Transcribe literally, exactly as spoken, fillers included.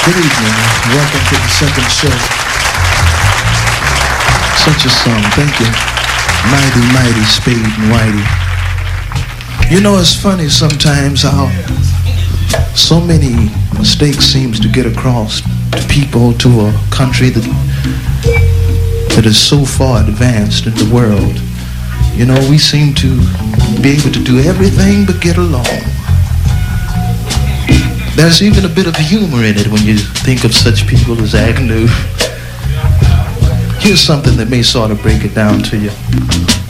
Good evening. Welcome to the second show. Such a song. Thank you. Mighty, mighty Spade and Whitey. You know, it's funny sometimes how so many mistakes seems to get across to people, to a country that that is so far advanced in the world. You know, we seem to be able to do everything but get along. There's even a bit of humor in it when you think of such people as Agnew. Here's something that may sort of break it down to you.